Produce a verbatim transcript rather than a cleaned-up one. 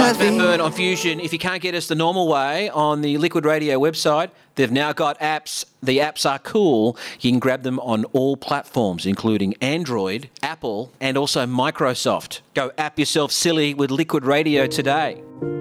Matt Byrne on Fusion. If you can't get us the normal way on the Liquid Radio website, they've now got apps. The apps are cool. You can grab them on all platforms, including Android, Apple, and also Microsoft. Go app yourself silly with Liquid Radio today.